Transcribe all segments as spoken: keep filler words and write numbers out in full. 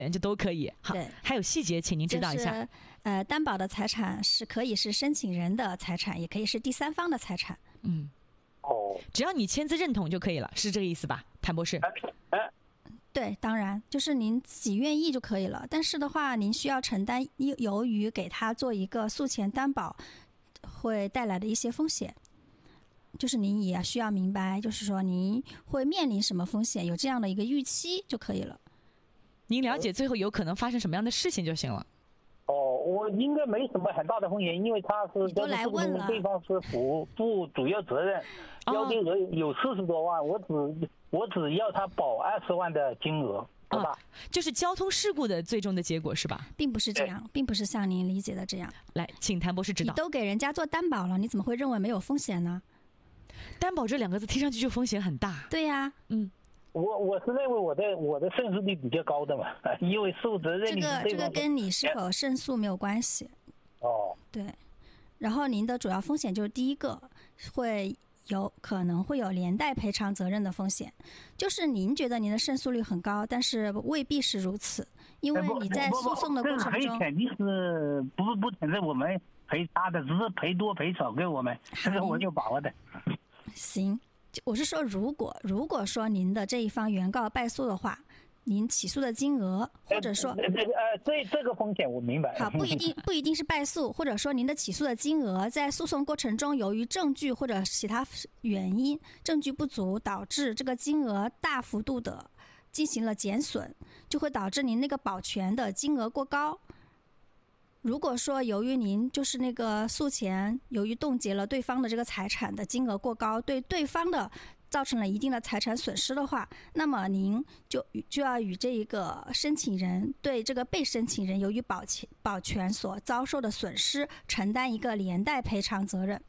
就都可以。好，还有细节请您指导一下。 就是、呃，担保的财产是可以是申请人的财产，也可以是第三方的财产。 嗯，哦，只要你签字认同就可以了，是这个意思吧，谭博士？ 对，当然就是您自己愿意就可以了。但是的话，您需要承担由于给他做一个诉前担保会带来的一些风险，就是您也需要明白，就是说您会面临什么风险，有这样的一个预期就可以了。 您了解最后有可能发生什么样的事情就行了。 哦，我应该没什么很大的风险，因为他是都来问了， 对方是负负主要责任，要定额有四十多万，我只我只要他保二十万的金额，对吧？ 啊，就是交通事故的最终的结果是吧？ 并不是这样，并不是像您理解的这样。 来，请谭博士指导。 你都给人家做担保了，你怎么会认为没有风险呢？ 担保这两个字听上去就风险很大。 对呀、啊， 嗯。我我是认为我的我的胜诉率比较高的嘛，因为负责任。 这个这个跟你是否胜诉没有关系。 哦。 对。然后您的主要风险就是第一个会有可能会有连带赔偿责任的风险，就是您觉得您的胜诉率很高，但是未必是如此，因为你在诉讼的过程中， 肯定是不不存在我们赔他的，只是赔多赔少给我们，这个我有把握的。 行。我是说，如果如果说您的这一方原告败诉的话，您起诉的金额，或者说， 呃呃，这这个风险我明白。 好，不一定不一定是败诉，或者说您的起诉的金额在诉讼过程中，由于证据或者其他原因，证据不足，导致这个金额大幅度的进行了减损，就会导致您那个保全的金额过高。如果说由于您就是那个诉前，由于冻结了对方的这个财产的金额过高，对对方的造成了一定的财产损失的话，那么您就就要与这一个申请人对这个被申请人由于保全保全所遭受的损失承担一个连带赔偿责任。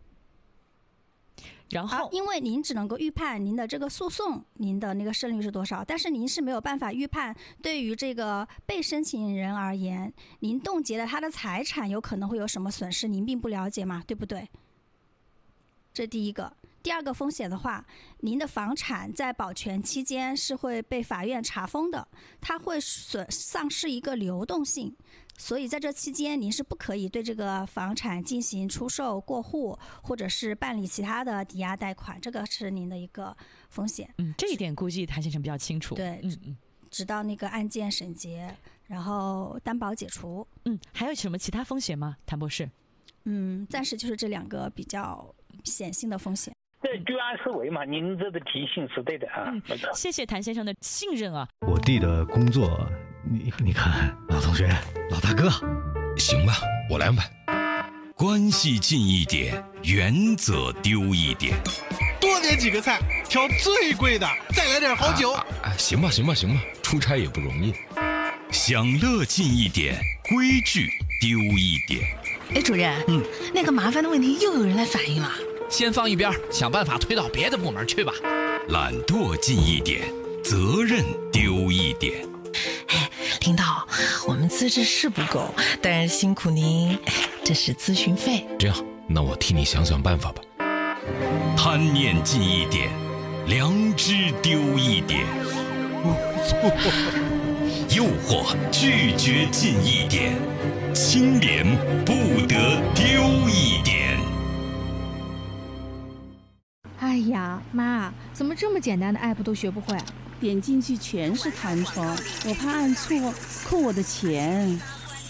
然后、 啊，因为您只能够预判您的这个诉讼，您的那个胜率是多少，但是您是没有办法预判对于这个被申请人而言，您冻结了他的财产有可能会有什么损失，您并不了解嘛，对不对？这第一个。第二个风险的话，您的房产在保全期间是会被法院查封的，它会损丧失一个流动性，所以在这期间您是不可以对这个房产进行出售、过户，或者是办理其他的抵押贷款，这个是您的一个风险。 嗯，这一点估计谭先生比较清楚。 对，嗯嗯，直到那个案件审结，然后担保解除。 嗯，还有什么其他风险吗，谭博士？ 嗯，暂时就是这两个比较显性的风险。 这居安思危嘛，您这个提醒是对的啊。 嗯，谢谢谭先生的信任啊。 我弟的工作，你你看，老同学，老大哥， 行吧，我来安排。关系近一点，原则丢一点。 多点几个菜，挑最贵的，再来点好酒。 啊啊、行吧，行吧，行吧，出差也不容易。享乐近一点，规矩丢一点。 哎，主任，嗯，那个麻烦的问题又有人来反映了。 先放一边，想办法推到别的部门去吧。 懒惰近一点，责任丢一点。 哎，领导，我们资质是不够，但是辛苦您，这是咨询费。 这样，那我替你想想办法吧。贪念近一点，良知丢一点。 我错。 诱惑拒绝近一点，清廉不得丢一点。 哎呀，妈，怎么这么简单的 app 都学不会？ 点进去全是弹窗，我怕按错扣我的钱。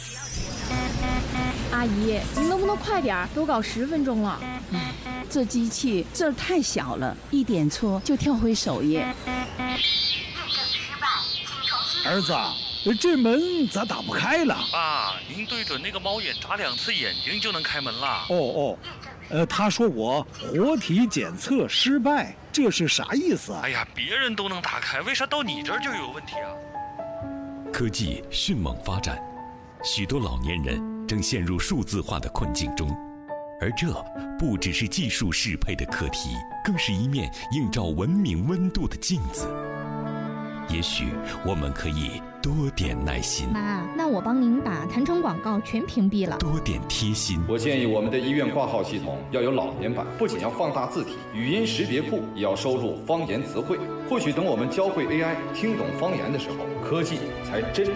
阿姨，您能不能快点？都搞十分钟了。 唉，这机器字儿太小了，一点错就跳回首页。 儿子，这门咋打不开了？ 爸，您对准那个猫眼眨两次眼睛就能开门了。 哦哦。呃，他说我活体检测失败，这是啥意思啊？ 哎呀，别人都能打开，为啥到你这儿就有问题啊？ 科技迅猛发展，许多老年人正陷入数字化的困境中，而这不只是技术适配的课题，更是一面映照文明温度的镜子。也许我们可以多点耐心。 妈，那我帮您把弹窗广告全屏蔽了。 多点贴心。 我建议我们的医院挂号系统要有老年版，不仅要放大字体，语音识别库也要收录方言词汇。或许等我们教会 A I 听懂方言的时候，科技才真